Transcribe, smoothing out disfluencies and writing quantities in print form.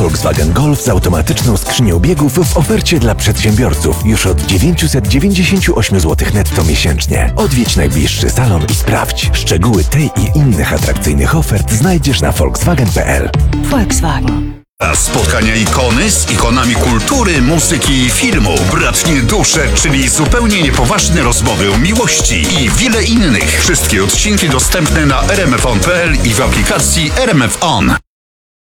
Volkswagen Golf z automatyczną skrzynią biegów w ofercie dla przedsiębiorców już od 998 zł netto miesięcznie. Odwiedź najbliższy salon i sprawdź. Szczegóły tej i innych atrakcyjnych ofert znajdziesz na volkswagen.pl. Volkswagen. A spotkania ikony z ikonami kultury, muzyki i filmu, bratnie dusze, czyli zupełnie niepoważne rozmowy o miłości i wiele innych. Wszystkie odcinki dostępne na rmfon.pl i w aplikacji RMF On.